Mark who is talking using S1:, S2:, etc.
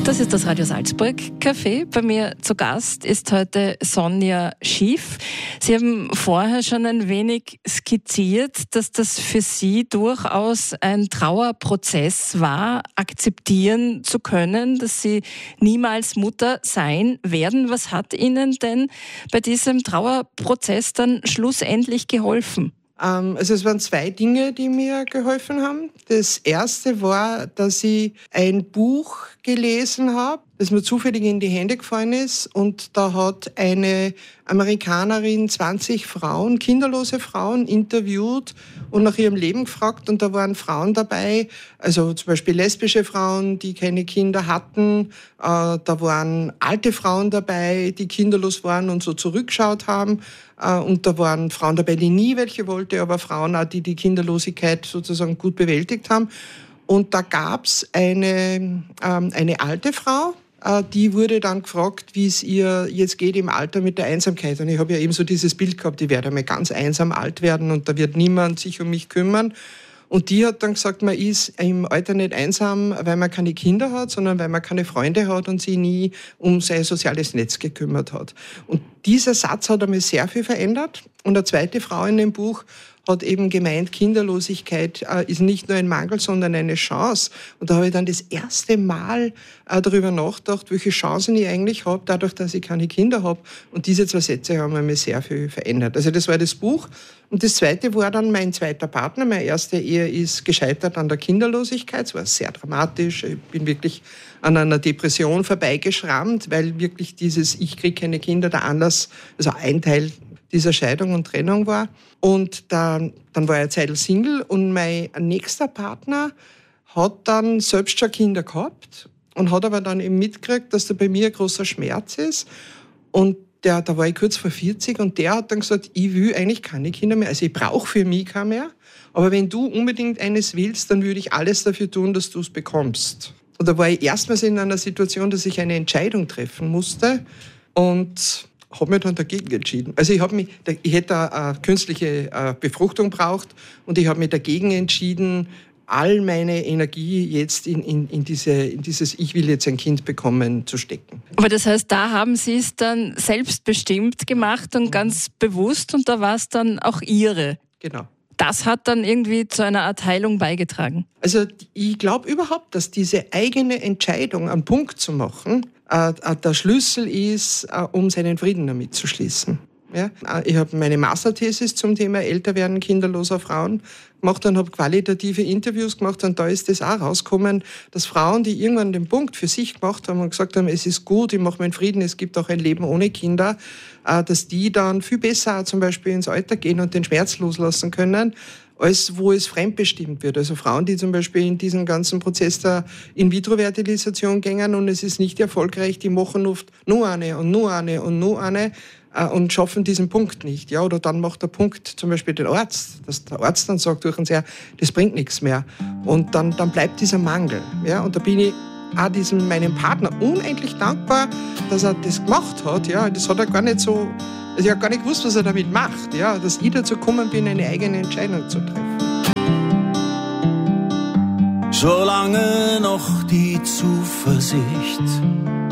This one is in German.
S1: Das ist das Radio Salzburg Café. Bei mir zu Gast ist heute Sonja Schiff. Sie haben vorher schon ein wenig skizziert, dass das für Sie durchaus ein Trauerprozess war, akzeptieren zu können, dass Sie niemals Mutter sein werden. Was hat Ihnen denn bei diesem Trauerprozess dann schlussendlich geholfen?
S2: Also es waren zwei Dinge, die mir geholfen haben. Das erste war, dass ich ein Buch gelesen habe, das mir zufällig in die Hände gefallen ist. Und da hat eine Amerikanerin 20 Frauen, kinderlose Frauen, interviewt und nach ihrem Leben gefragt. Und da waren Frauen dabei, also zum Beispiel lesbische Frauen, die keine Kinder hatten. Da waren alte Frauen dabei, die kinderlos waren und so zurückgeschaut haben. Und da waren Frauen dabei, die nie welche wollte, aber Frauen auch, die die Kinderlosigkeit sozusagen gut bewältigt haben. Und da gab's eine alte Frau, die wurde dann gefragt, wie es ihr jetzt geht im Alter mit der Einsamkeit. Und ich habe ja eben so dieses Bild gehabt, ich werde einmal ganz einsam alt werden und da wird niemand sich um mich kümmern. Und die hat dann gesagt, man ist im Alter nicht einsam, weil man keine Kinder hat, sondern weil man keine Freunde hat und sich nie um sein soziales Netz gekümmert hat. Und dieser Satz hat einmal sehr viel verändert. Und eine zweite Frau in dem Buch hat eben gemeint, Kinderlosigkeit ist nicht nur ein Mangel, sondern eine Chance. Und da habe ich dann das erste Mal darüber nachgedacht, welche Chancen ich eigentlich habe, dadurch, dass ich keine Kinder habe. Und diese zwei Sätze haben mir sehr viel verändert. Also das war das Buch. Und das zweite war dann mein zweiter Partner. Meine erste Ehe ist gescheitert an der Kinderlosigkeit. Es war sehr dramatisch. Ich bin wirklich an einer Depression vorbeigeschrammt, weil wirklich dieses Ich kriege keine Kinder der Anlass, also ein Teil dieser Scheidung und Trennung war. Und dann war ich eine Zeit Single und mein nächster Partner hat dann selbst schon Kinder gehabt und hat aber dann eben mitgekriegt, dass da bei mir ein großer Schmerz ist. Und da war ich kurz vor 40 und der hat dann gesagt, ich will eigentlich keine Kinder mehr, also ich brauche für mich keine mehr, aber wenn du unbedingt eines willst, dann würde ich alles dafür tun, dass du es bekommst. Und da war ich erstmals in einer Situation, dass ich eine Entscheidung treffen musste und habe mich dann dagegen entschieden. Also ich hätte eine künstliche Befruchtung braucht und ich habe mich dagegen entschieden, all meine Energie jetzt in dieses Ich will jetzt ein Kind bekommen zu stecken.
S1: Aber das heißt, da haben Sie es dann selbstbestimmt gemacht und ganz bewusst und da war es dann auch Ihre.
S2: Genau.
S1: Das hat dann irgendwie zu einer Art Heilung beigetragen.
S2: Also ich glaube überhaupt, dass diese eigene Entscheidung einen Punkt zu machen, der Schlüssel ist, um seinen Frieden damit zu schließen. Ja? Ich habe meine Masterthesis zum Thema Älterwerden kinderloser Frauen gemacht und habe qualitative Interviews gemacht und da ist das auch rausgekommen, dass Frauen, die irgendwann den Punkt für sich gemacht haben und gesagt haben, es ist gut, ich mache meinen Frieden, es gibt auch ein Leben ohne Kinder, dass die dann viel besser zum Beispiel ins Alter gehen und den Schmerz loslassen können, als wo es fremdbestimmt wird. Also Frauen, die zum Beispiel in diesen ganzen Prozess der In-vitro-Fertilisation gehen und es ist nicht erfolgreich, die machen oft nur eine und nur eine und nur eine und schaffen diesen Punkt nicht. Ja, oder dann macht der Punkt zum Beispiel den Arzt, dass der Arzt dann sagt durch uns, ja, das bringt nichts mehr. Und dann bleibt dieser Mangel. Ja, und da bin ich auch meinem Partner unendlich dankbar, dass er das gemacht hat. Ja, das hat er gar nicht so. Also ich habe gar nicht gewusst, was er damit macht, ja, dass ich dazu gekommen bin, eine eigene Entscheidung zu treffen.
S3: Solange noch die Zuversicht